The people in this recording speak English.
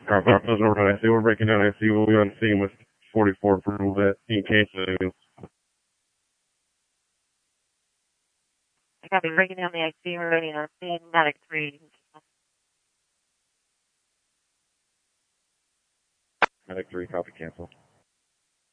Those over to IC. We're breaking down IC. We'll be on scene with 44 approval that in case of I copy, breaking down the IC. We're ready on scene. Medic 3. Medic 3, copy, cancel.